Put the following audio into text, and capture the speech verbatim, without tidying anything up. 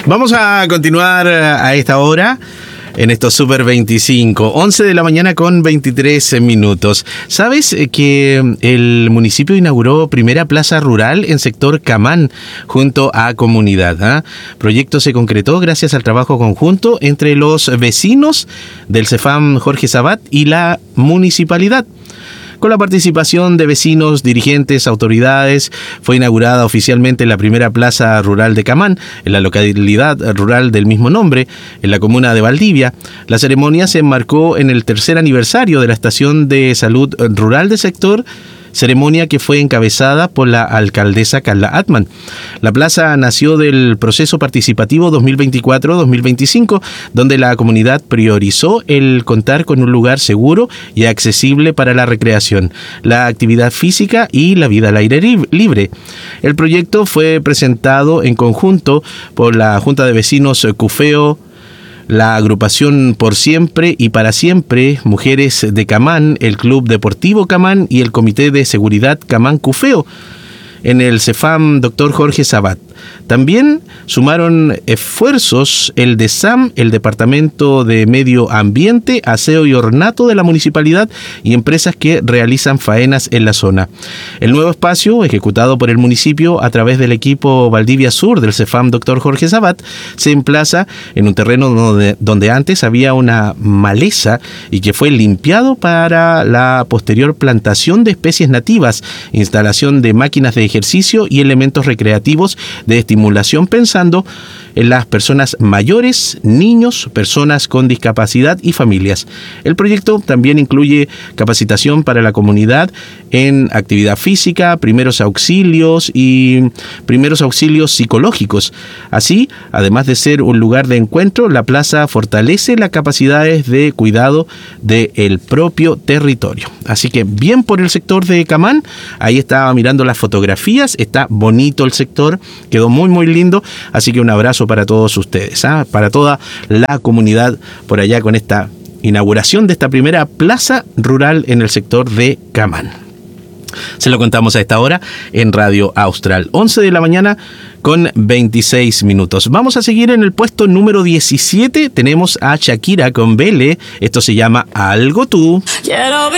Vamos a continuar a esta hora en estos Super veinticinco, once de la mañana con veintitrés minutos. ¿Sabes que el municipio inauguró primera plaza rural en sector Camán junto a comunidad? ¿eh? Proyecto se concretó gracias al trabajo conjunto entre los vecinos del Cefam Jorge Sabat y la municipalidad. Con la participación de vecinos, dirigentes, autoridades, fue inaugurada oficialmente la primera plaza rural de Camán, en la localidad rural del mismo nombre, en la comuna de Valdivia. La ceremonia se enmarcó en el tercer aniversario de la estación de salud rural del sector, ceremonia que fue encabezada por la alcaldesa Carla Atman. La plaza nació del proceso participativo dos mil veinticuatro dos mil veinticinco, donde la comunidad priorizó el contar con un lugar seguro y accesible para la recreación, la actividad física y la vida al aire libre. El proyecto fue presentado en conjunto por la Junta de Vecinos Cufeo, la agrupación Por Siempre y Para Siempre, Mujeres de Camán, el Club Deportivo Camán y el Comité de Seguridad Camán Cufeo, en el Cefam doctor Jorge Sabat. También sumaron esfuerzos el DESAM, el Departamento de Medio Ambiente, Aseo y Ornato de la Municipalidad y empresas que realizan faenas en la zona. El nuevo espacio, ejecutado por el municipio a través del equipo Valdivia Sur del Cefam doctor Jorge Sabat, se emplaza en un terreno donde, donde antes había una maleza y que fue limpiado para la posterior plantación de especies nativas, instalación de máquinas de ejercicio y elementos recreativos de estimulación, pensando en las personas mayores, niños, personas con discapacidad y familias. El proyecto también incluye capacitación para la comunidad en actividad física, primeros auxilios y primeros auxilios psicológicos. Así, además de ser un lugar de encuentro, la plaza fortalece las capacidades de cuidado del propio territorio. Así que bien por el sector de Camán. Ahí estaba mirando las fotografías, está bonito el sector, quedó muy muy lindo, así que un abrazo para todos ustedes, ¿eh? Para toda la comunidad por allá con esta inauguración de esta primera plaza rural en el sector de Camán. Se lo contamos a esta hora en Radio Austral, once de la mañana con veintiséis minutos. Vamos a seguir en el puesto número diecisiete. Tenemos a Shakira con Vele. Esto se llama Algo Tú. Quiero